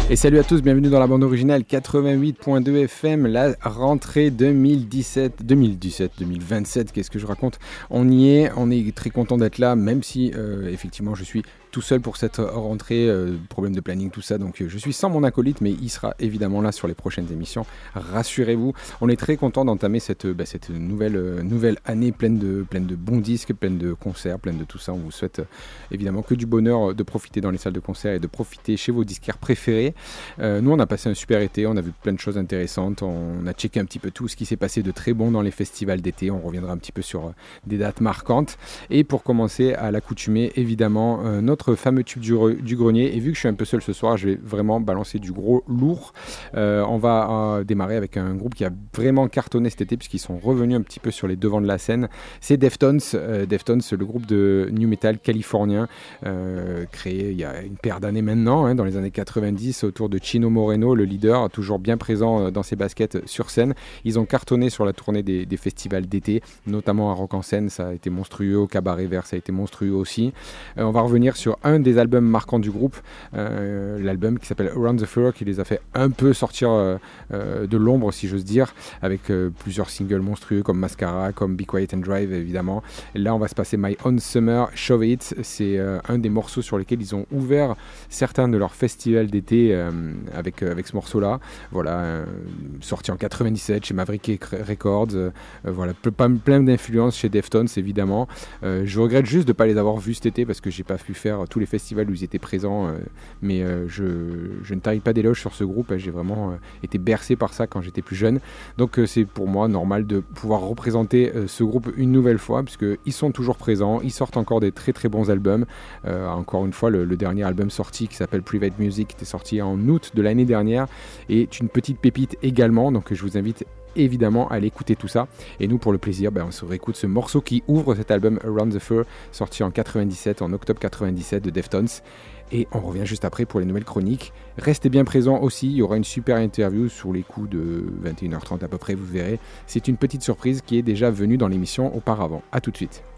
Et salut à tous, bienvenue dans la bande originale 88.2 FM, la rentrée 2027, qu'est-ce que je raconte ? On y est, on est très content d'être là, même si effectivement je suis tout seul pour cette rentrée, problème de planning, tout ça, donc je suis sans mon acolyte, mais il sera évidemment là sur les prochaines émissions, rassurez-vous. On est très content d'entamer cette nouvelle année pleine de bons disques, pleine de concerts, pleine de tout ça. On vous souhaite évidemment que du bonheur de profiter dans les salles de concert et de profiter chez vos disquaires préférés. Nous on a passé un super été, on a vu plein de choses intéressantes, on a checké un petit peu tout ce qui s'est passé de très bon dans les festivals d'été, on reviendra un petit peu sur des dates marquantes. Et pour commencer, à l'accoutumée, évidemment, notre fameux tube du grenier. Et vu que je suis un peu seul ce soir, je vais vraiment balancer du gros lourd. On va démarrer avec un groupe qui a vraiment cartonné cet été puisqu'ils sont revenus un petit peu sur les devants de la scène. C'est Deftones, le groupe de new metal californien, créé il y a une paire d'années maintenant, dans les années 90, autour de Chino Moreno, le leader, toujours bien présent dans ses baskets sur scène. Ils ont cartonné sur la tournée des festivals d'été, notamment à Rock en Seine, ça a été monstrueux, au Cabaret Vert, ça a été monstrueux aussi. On va revenir sur un des albums marquants du groupe, l'album qui s'appelle Around the Fur, qui les a fait un peu sortir de l'ombre, si j'ose dire, avec plusieurs singles monstrueux comme Mascara, comme Be Quiet and Drive évidemment. Et là on va se passer My Own Summer, Show It, c'est un des morceaux sur lesquels ils ont ouvert certains de leurs festivals d'été avec ce morceau là, voilà, sorti en 97 chez Maverick Records, voilà, plein d'influences chez Deftones évidemment. Je regrette juste de ne pas les avoir vus cet été parce que j'ai pas pu faire tous les festivals où ils étaient présents, mais je ne tarie pas d'éloge sur ce groupe, j'ai vraiment été bercé par ça quand j'étais plus jeune, donc c'est pour moi normal de pouvoir représenter ce groupe une nouvelle fois puisqu'ils sont toujours présents, ils sortent encore des très très bons albums. Encore une fois, le dernier album sorti qui s'appelle Private Music était sorti en août de l'année dernière et est une petite pépite également, donc je vous invite évidemment à aller écouter tout ça. Et nous, pour le plaisir, on se réécoute ce morceau qui ouvre cet album Around the Fur, sorti en octobre 97 de Deftones. Et on revient juste après pour les nouvelles chroniques. Restez bien présents aussi, il y aura une super interview sur les coups de 21h30 à peu près, vous verrez. C'est une petite surprise qui est déjà venue dans l'émission auparavant. A tout de suite.